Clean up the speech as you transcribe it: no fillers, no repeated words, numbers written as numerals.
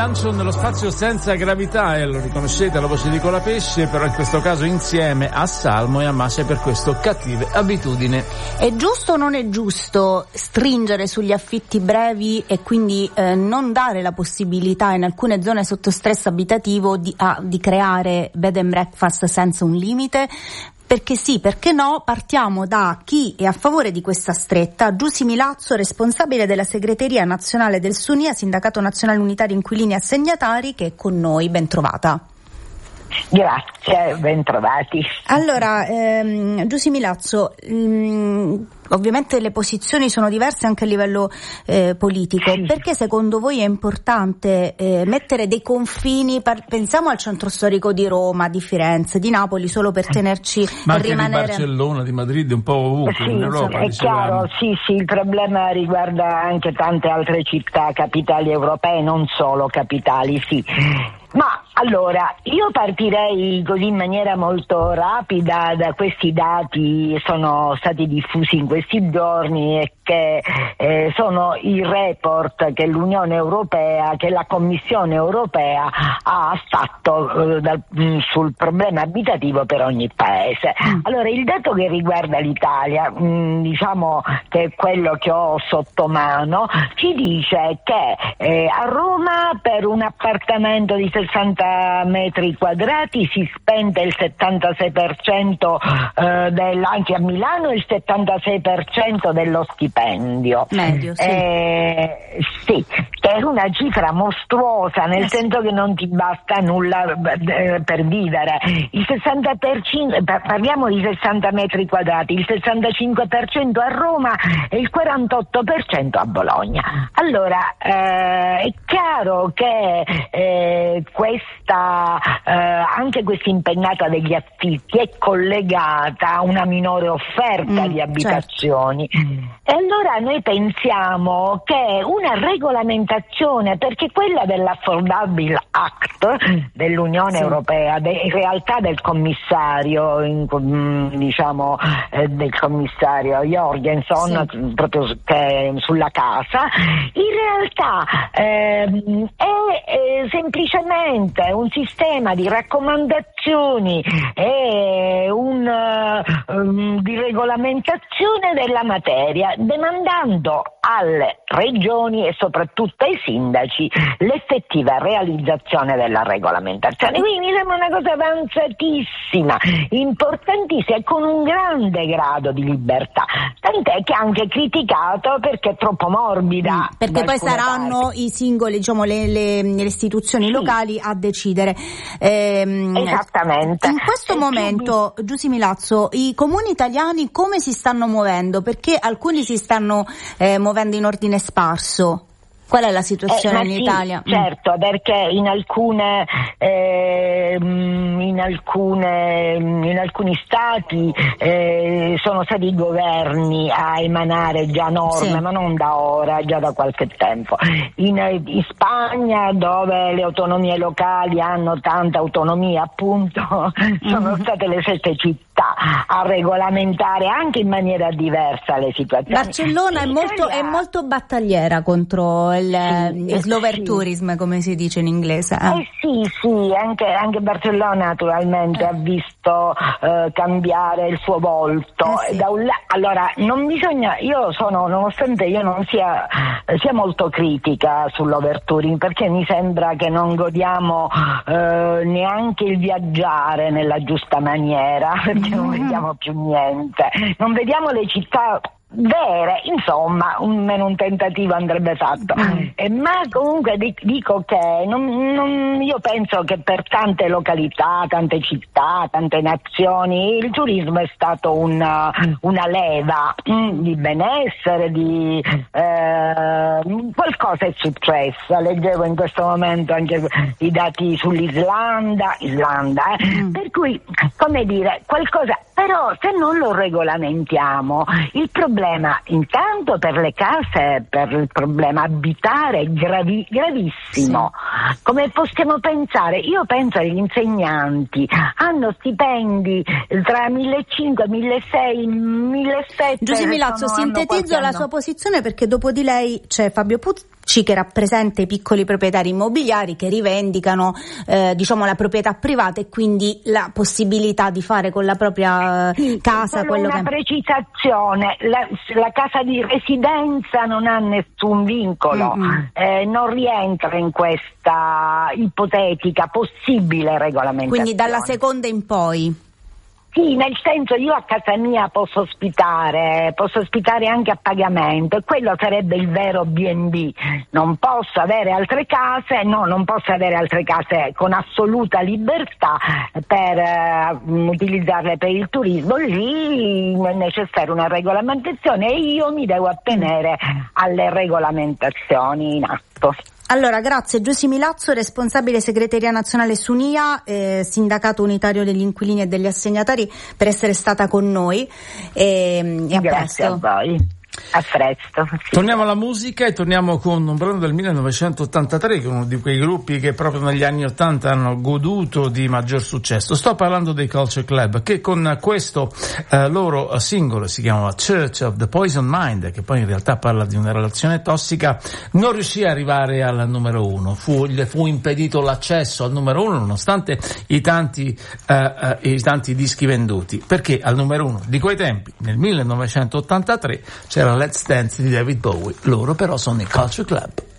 lancio nello spazio senza gravità e lo riconoscete la voce di Colapesce, però in questo caso insieme a Salmo e a Masha per questo Cattive Abitudini. È giusto o non è giusto stringere sugli affitti brevi e quindi non dare la possibilità in alcune zone sotto stress abitativo di creare bed and breakfast senza un limite? Perché sì, perché no? Partiamo da chi è a favore di questa stretta. Giusy Milazzo, responsabile della segreteria nazionale del SUNIA, Sindacato Nazionale Unitario Inquilini Assegnatari, che è con noi. Ben trovata. Grazie, ben trovati. Allora, Giusy Milazzo, ovviamente le posizioni sono diverse anche a livello politico. Sì. Perché secondo voi è importante mettere dei confini? Pensiamo al centro storico di Roma, di Firenze, di Napoli, solo per tenerci ma anche rimanere... di Barcellona, di Madrid, un po' ovunque in Europa. È chiaro, sì, il problema riguarda anche tante altre città, capitali europee, non solo capitali, sì. Ma allora, io partirei così in maniera molto rapida da questi dati, sono stati diffusi in questi giorni e che sono i report che l'Unione Europea, che la Commissione Europea ha fatto sul problema abitativo per ogni paese. Allora, il dato che riguarda l'Italia, diciamo che è quello che ho sotto mano, ci dice che a Roma per un appartamento di 60 metri quadrati si spende il 76% anche a Milano il 76% dello stipendio. Medio, sì. Sì, che è una cifra mostruosa, nel senso che non ti basta nulla per vivere. Il 60%, parliamo di 60 metri quadrati, il 65% a Roma e il 48% a Bologna. Allora, è chiaro che anche questa impennata degli affitti è collegata a una minore offerta di abitazioni. Certo. E allora noi pensiamo che una regolamentazione, perché quella dell'Affordable Act dell'Unione Europea, in realtà del commissario, del commissario Jorgensen, proprio sulla casa, in realtà è semplicemente un sistema di raccomandazioni e di regolamentazione della materia, demandando alle regioni e soprattutto ai sindaci l'effettiva realizzazione della regolamentazione. Quindi mi sembra una cosa avanzatissima, importantissima e con un grande grado di libertà, tant'è che è anche criticato perché è troppo morbida. Perché poi saranno i singoli, le istituzioni locali a decidere. Esattamente. In questo momento, Giusy Milazzo, i comuni italiani come si stanno muovendo? Perché alcuni si stanno muovendo in ordine sparso. Qual è la situazione in Italia? Certo, perché in alcuni stati sono stati i governi a emanare già norme, ma non da ora, già da qualche tempo. In Spagna, dove le autonomie locali hanno tanta autonomia, appunto, sono state le 7 città a regolamentare anche in maniera diversa le situazioni. Barcellona è molto battagliera contro il slower tourism, come si dice in inglese. Sì, anche Barcellona naturalmente ha visto cambiare il suo volto. Allora, non bisogna, nonostante io non sia molto critica sull'overtouring, perché mi sembra che non godiamo neanche il viaggiare nella giusta maniera, perché non vediamo più niente, non vediamo le città vere, insomma, un tentativo andrebbe fatto. Ma comunque dico che io penso che per tante località, tante città, tante nazioni il turismo è stato una leva di benessere, di qualcosa è successo. Leggevo in questo momento anche i dati sull'Islanda, per cui, come dire, qualcosa, però se non lo regolamentiamo, il problema intanto per le case, per il problema abitare è gravissimo. Come possiamo pensare? Io penso agli insegnanti, hanno stipendi tra 1.500, 1.600, 1.700. Giusy Milazzo, sintetizzo la sua posizione perché dopo di lei c'è Fabio che rappresenta i piccoli proprietari immobiliari che rivendicano la proprietà privata e quindi la possibilità di fare con la propria casa quello una precisazione, la casa di residenza non ha nessun vincolo, non rientra in questa ipotetica possibile regolamentazione. Quindi dalla seconda in poi. Sì, nel senso, io a casa mia posso ospitare anche a pagamento, e quello sarebbe il vero B&B. Non posso avere altre case con assoluta libertà per utilizzarle per il turismo. Lì è necessaria una regolamentazione e io mi devo attenere alle regolamentazioni in atto. Allora, grazie Giusy Milazzo, responsabile segreteria nazionale SUNIA, sindacato unitario degli inquilini e degli assegnatari, per essere stata con noi e a Grazie presto. a voi. A presto. Torniamo alla musica e torniamo con un brano del 1983, che è uno di quei gruppi che proprio negli anni 80 hanno goduto di maggior successo. Sto parlando dei Culture Club, che con questo loro singolo, si chiama Church of the Poison Mind, che poi in realtà parla di una relazione tossica, non riuscì ad arrivare al numero 1. Le fu impedito l'accesso al numero 1 nonostante i tanti dischi venduti, perché al numero 1 di quei tempi, nel 1983, c'era Let's Dance di David Bowie. Loro però sono i Culture Club.